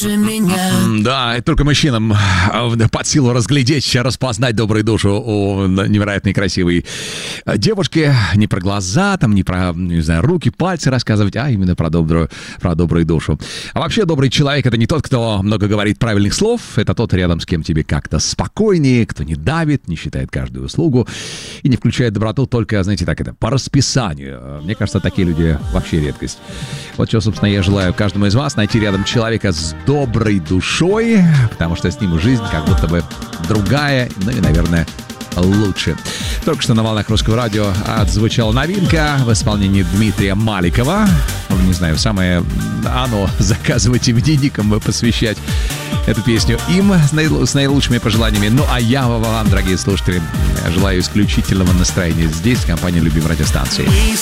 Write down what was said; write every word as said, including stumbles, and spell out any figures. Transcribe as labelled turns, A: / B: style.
A: лучше меня.
B: Да, это только мужчинам под силу разглядеть, распознать добрую душу у невероятной красивой девушки. Не про глаза, там, не про, не знаю, руки, пальцы рассказывать, а именно про добрую, про добрую душу. А вообще добрый человек — это не тот, кто много говорит правильных слов, это тот, рядом с кем тебе как-то спокойнее, кто не давит, не считает каждую услугу и не включает доброту только, знаете, так это, по расписанию. Мне кажется, такие люди вообще редкость. Вот что, собственно, я желаю каждому из вас найти рядом человека с доброй душой, потому что с ним жизнь как будто бы другая, ну и, наверное, лучше. Только что на волнах Русского радио отзвучала новинка в исполнении Дмитрия Маликова. Не знаю, самое оно заказывать именинникам и посвящать эту песню им с, наил... с наилучшими пожеланиями. Ну, а я вам, дорогие слушатели, желаю исключительного настроения здесь, в компании любимой радиостанции.